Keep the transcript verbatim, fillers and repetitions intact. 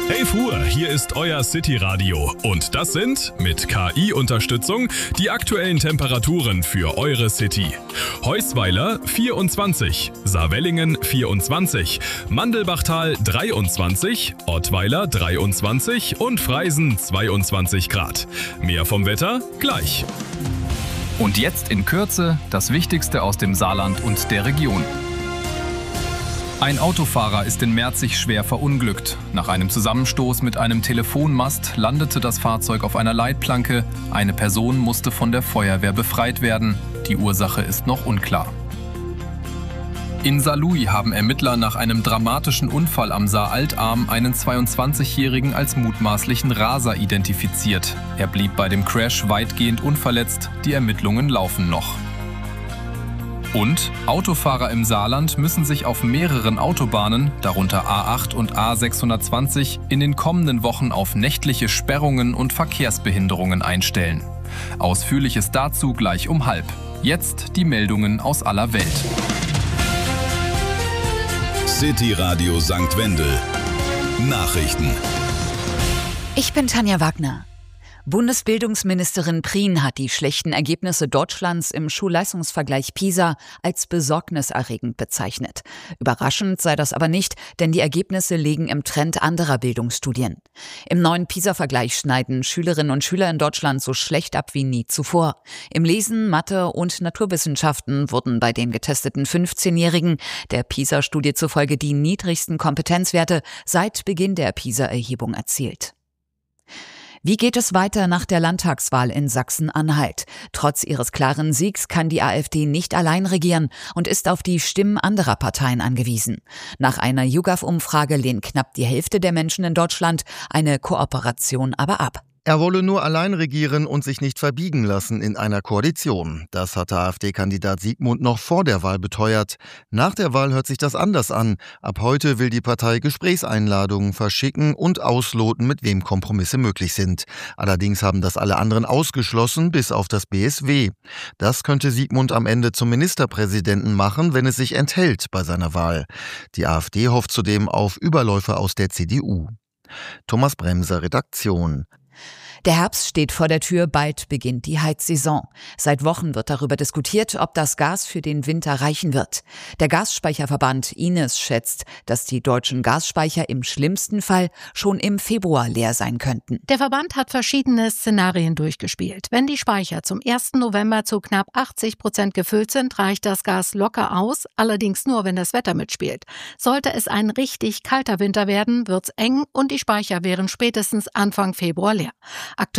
elf Uhr, hier ist euer City-Radio und das sind, mit K I-Unterstützung, die aktuellen Temperaturen für eure City. Heusweiler vierundzwanzig, Saarwellingen vierundzwanzig, Mandelbachtal dreiundzwanzig, Ottweiler dreiundzwanzig und Freisen zweiundzwanzig Grad. Mehr vom Wetter gleich. Und jetzt in Kürze das Wichtigste aus dem Saarland und der Region. Ein Autofahrer ist in Merzig schwer verunglückt. Nach einem Zusammenstoß mit einem Telefonmast landete das Fahrzeug auf einer Leitplanke. Eine Person musste von der Feuerwehr befreit werden. Die Ursache ist noch unklar. In Saarlouis haben Ermittler nach einem dramatischen Unfall am Saar-Altarm einen zweiundzwanzigjährigen als mutmaßlichen Raser identifiziert. Er blieb bei dem Crash weitgehend unverletzt. Die Ermittlungen laufen noch. Und Autofahrer im Saarland müssen sich auf mehreren Autobahnen, darunter A acht und A sechshundertzwanzig, in den kommenden Wochen auf nächtliche Sperrungen und Verkehrsbehinderungen einstellen. Ausführliches dazu gleich um halb. Jetzt die Meldungen aus aller Welt. City Radio Sankt Wendel. Nachrichten. Ich bin Tanja Wagner. Bundesbildungsministerin Prien hat die schlechten Ergebnisse Deutschlands im Schulleistungsvergleich PISA als besorgniserregend bezeichnet. Überraschend sei das aber nicht, denn die Ergebnisse liegen im Trend anderer Bildungsstudien. Im neuen PISA-Vergleich schneiden Schülerinnen und Schüler in Deutschland so schlecht ab wie nie zuvor. Im Lesen, Mathe und Naturwissenschaften wurden bei den getesteten fünfzehnjährigen der PISA-Studie zufolge die niedrigsten Kompetenzwerte seit Beginn der PISA-Erhebung erzielt. Wie geht es weiter nach der Landtagswahl in Sachsen-Anhalt? Trotz ihres klaren Siegs kann die AfD nicht allein regieren und ist auf die Stimmen anderer Parteien angewiesen. Nach einer YouGov-Umfrage lehnt knapp die Hälfte der Menschen in Deutschland eine Kooperation aber ab. Er wolle nur allein regieren und sich nicht verbiegen lassen in einer Koalition. Das hatte AfD-Kandidat Siegmund noch vor der Wahl beteuert. Nach der Wahl hört sich das anders an. Ab heute will die Partei Gesprächseinladungen verschicken und ausloten, mit wem Kompromisse möglich sind. Allerdings haben das alle anderen ausgeschlossen, bis auf das B S W. Das könnte Siegmund am Ende zum Ministerpräsidenten machen, wenn es sich enthält bei seiner Wahl. Die AfD hofft zudem auf Überläufer aus der C D U. Thomas Bremser, Redaktion. Der Herbst steht vor der Tür, bald beginnt die Heizsaison. Seit Wochen wird darüber diskutiert, ob das Gas für den Winter reichen wird. Der Gasspeicherverband I N E S schätzt, dass die deutschen Gasspeicher im schlimmsten Fall schon im Februar leer sein könnten. Der Verband hat verschiedene Szenarien durchgespielt. Wenn die Speicher zum ersten November zu knapp achtzig Prozent gefüllt sind, reicht das Gas locker aus, allerdings nur, wenn das Wetter mitspielt. Sollte es ein richtig kalter Winter werden, wird's eng und die Speicher wären spätestens Anfang Februar leer. Aktuell